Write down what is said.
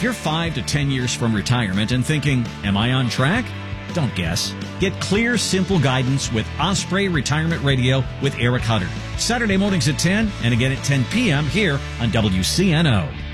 you're 5 to 10 years from retirement and thinking, am I on track? Don't guess. Get clear, simple guidance with Osprey Retirement Radio with Eric Hutter. Saturday mornings at 10 and again at 10 p.m. here on WCNO.